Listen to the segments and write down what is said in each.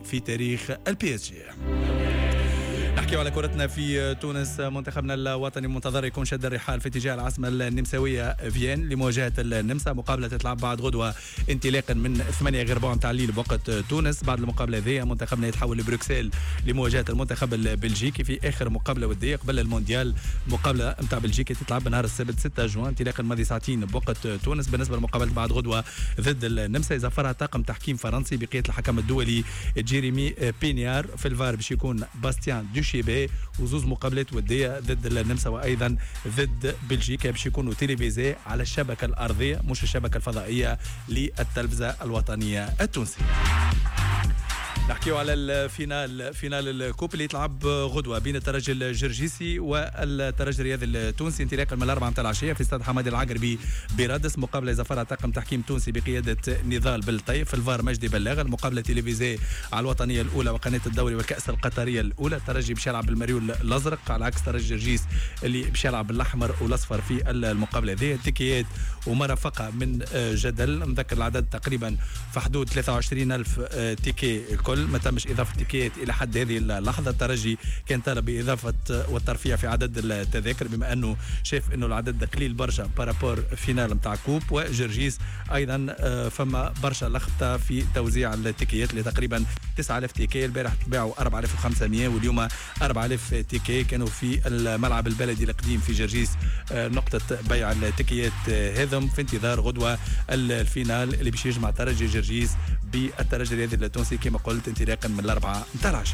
في تاريخ البي اس جي. نحكي على كرتنا في تونس. منتخبنا الوطني منتظر يكون شد الرحال في اتجاه العاصمة النمساوية فيين لمواجهة النمسا. مقابلة تتلعب بعد غدوة انطلاقا من 8 غير ربع نتاع الليل بوقت تونس. بعد المقابلة ذي منتخبنا يتحول لبروكسل لمواجهة المنتخب البلجيكي في آخر مقابلة ودية قبل المونديال. مقابلة نتاع بلجيكا تتلعب نهار السبت 6 جوان انطلاقا ماضي ساعتين بوقت تونس. بالنسبة لمقابلة بعد غدوة ضد النمسا يزفرها طاقم تحكيم فرنسي بقيادة الحكم الدولي جيريمي بينيار. في الفار باش يكون باستيان دوشيبي. وزوز مقابلات ودية ضد النمسا وأيضا ضد بلجيكا باش يكونوا تيليفيزي على الشبكة الأرضية مش الشبكة الفضائية للتلفزة الوطنية التونسية. نحكيو على فينال الكوب اللي يتلعب غدوه بين الترجي الجرجيسي والترجي الرياضي التونسي انطلاقا من 4 متاع العشيه في استاد حمادي العقربي برادس. مقابله زفرها طاقم تحكيم تونسي بقياده نضال بالطيف. في الفار مجدي بلاغ. المقابله تلفزيونيه على الوطنيه الاولى وقناه الدوري والكاس القطريه الاولى. الترجي باش يلعب بالمريول الازرق على عكس ترجي جرجيس اللي باش يلعب بالاحمر والاصفر في المقابله هذه. تيكيات ومرافقه من جدل. نذكر العدد تقريبا في حدود 23,000 تيكي الكل. ما تمش إضافة تيكيات إلى حد هذه اللحظة. الترجي كان طالب بإضافة والترفيع في عدد التذاكر بما أنه شاف أنه العدد قليل برشا بارابور فينال متاع كوب. وجرجيس أيضا فما برشا لخبطة في توزيع التيكيات اللي تقريبا 9,000 تيكي. البارح تباعوا 4,500 واليوم 4,000 تيكي كانوا في الملعب البلدي القديم في جرجيس. نقطة بيع التيكيات هذم في انتظار غدوة الفينال اللي باش يجمع ترجي جرجيس بالترجي الرياضي التونسي كما قلت انطلاقا من 4 متاع العشية.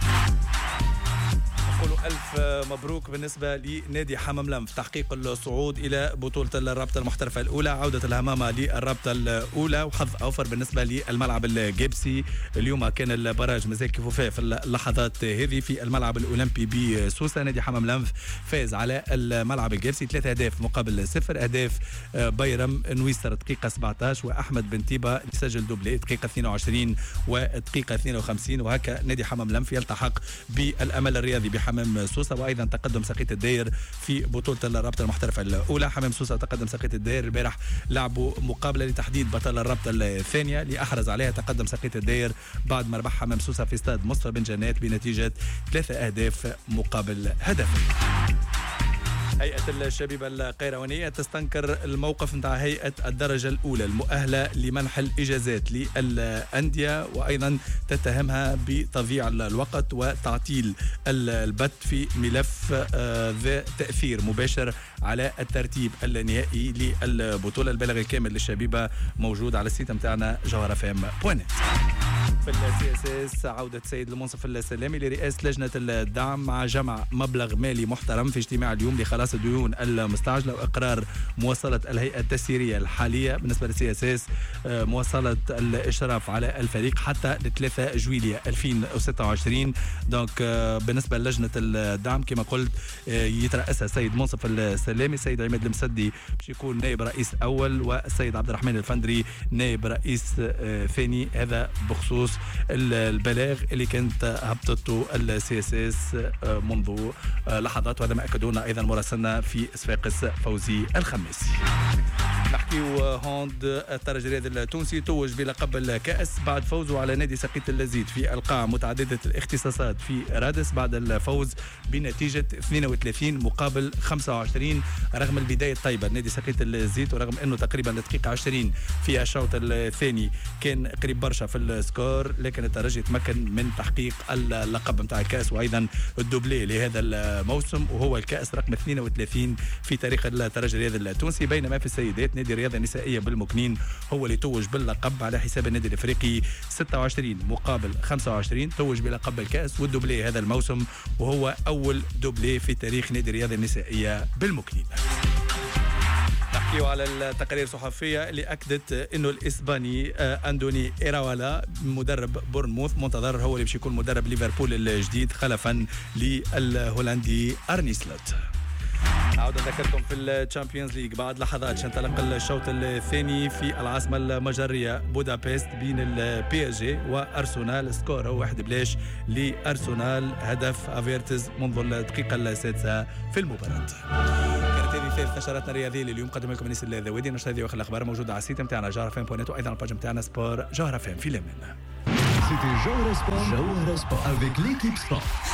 نقولوا ألف مبروك بالنسبة لنادي حمام لم في تحقيق الصعود إلى بطولة الرابطة المحترفة الأولى. عودة الهمامة للرابطة الأولى وحظ أوفر بالنسبة للملعب الجيبسي. اليوم كان البراج مازال كفوفاه في اللحظات هذه في الملعب الأولمبي بسوسة. نادي حمام لم فاز على الملعب الجيبسي 3 أهداف مقابل 0. أهداف بيرم نويسر دقيقة 17 وأحمد بن تيبا سجل دوبلي دقيقة 22 ودقيقة 52. وهكا نادي حمام لم يلتحق بالأمل الرياضي بحمام سوسة. وأيضا تقدم ساقية الداير في بطولة الرابطة المحترفة الأولى. حمام سوسة تقدم ساقية الداير. البارح لعبوا مقابلة لتحديد بطل الرابطة الثانية اللي أحرز عليها تقدم ساقية الداير بعد ما ربح حمام سوسة في استاد مصطفى بن جنات بنتيجة 3 أهداف مقابل هدف. هيئة الشبيبة القيروانية تستنكر الموقف نتاع هيئة الدرجة الأولى المؤهلة لمنح الإجازات للأندية وأيضا تتهمها بتضييع الوقت وتعطيل البت في ملف ذا تأثير مباشر على الترتيب النهائي للبطولة. البلاغ الكامل للشبيبة موجود على السيت متاعنا جوهرفم.net. في السياسة عودة سيد المنصف السلامي لرئاسة لجنة الدعم مع جمع مبلغ مالي محترم في اجتماع اليوم لخلاص الديون المستعجلة وإقرار مواصلة الهيئة التسييرية الحالية بالنسبة للسياسة مواصلة الإشراف على الفريق حتى 3 جويلية 2026. دونك بالنسبة للجنة الدعم كما قلت يترأسها السيد منصف السلامي. السيد عماد المسدي باش يكون نائب رئيس أول والسيد عبد الرحمن الفندري نائب رئيس ثاني. هذا بخصوص البلاغ اللي كانت هبطته السياسات منذ لحظات وهذا ما أكدونا أيضا مراسلنا في صفاقس فوزي الخميسي. نحكيو هوند. الترجي الرياضي التونسي توج بلقب الكأس بعد فوزه على نادي سقيط اللذيذ في القاعة متعددة الاختصاصات في رادس بعد الفوز بنتيجة 32 مقابل 25 رغم البداية الطيبة نادي سقيط اللذيذ ورغم أنه تقريبا دقيقة 20 في الشوط الثاني كان قريب برشا في السكور لكن الترجي تمكن من تحقيق اللقب متاع الكأس وأيضا الدوبلي لهذا الموسم وهو الكأس رقم 32 في تاريخ الترجي الرياضي التونسي. بينما في السيدات نادي الرياضة النسائية بالمكنين هو اللي توج باللقب على حساب النادي الافريقي 26 مقابل 25 توج بلقب الكأس والدوبلي هذا الموسم وهو أول دوبلي في تاريخ نادي الرياضة النسائية بالمكنين. نحكيو على التقارير الصحفية اللي أكدت أنه الإسباني أندوني إيراولا مدرب بورنموث منتظر هو اللي باش يكون مدرب ليفربول الجديد خلفا للهولندي أرني سلوت. نعود نذكركم في الشامبيونز ليج بعد لحظات سينطلق الشوط الثاني في العاصمة المجرية بودابست بين البي اس جي وأرسنال. سكور هو 1-0 لأرسنال هدف افيرتز منذ الدقيقة السادسة في المباراة. كانت هذه ثالث نشراتنا الرياضية لليوم قدم لكم انيس الذويدي. نشرة هذه واخر الأخبار موجودة على السيت نتاعنا جوهر فام بوينت وأيضا على الباج نتاعنا سبور جوهر فام في اليمن. C'était Jawhara Sport avec l'équipe sport.